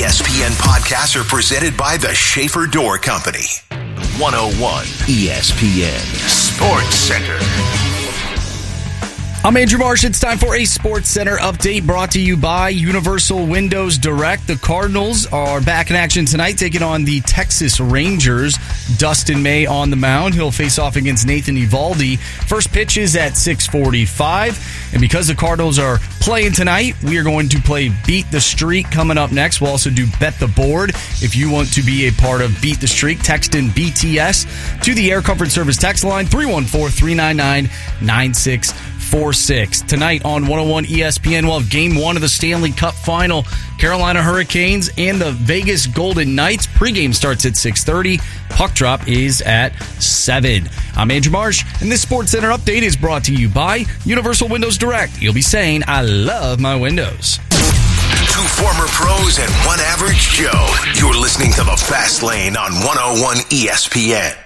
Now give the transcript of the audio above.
ESPN podcasts are presented by the Schaefer Door Company. 101 ESPN Sports Center. I'm Andrew Marsh. It's time for a Sports Center update brought to you by Universal Windows Direct. The Cardinals are back in action tonight, taking on the Texas Rangers. Dustin May on the mound. He'll face off against Nathan Eovaldi. First pitch is at 6:45. And because the Cardinals are playing tonight, we are going to play Beat the Streak coming up next. We'll also do Bet the Board. If you want to be a part of Beat the Streak, text in BTS to the Air Comfort Service text line 314-399-9646. Tonight on 101 ESPN, we'll have Game 1 of the Stanley Cup Final. Carolina Hurricanes and the Vegas Golden Knights. Pregame starts at 6:30. Puck drop is at 7. I'm Andrew Marsh, and this Sports Center update is brought to you by Universal Windows Direct. You'll be saying, I love my windows. 2 former pros and 1 average Joe. You're listening to The Fast Lane on 101 ESPN.